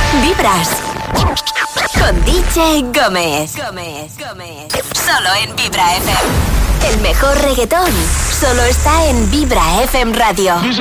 Vibras. Con DJ Gómez. Solo en Vibra FM. El mejor reggaetón solo está en Vibra FM Radio.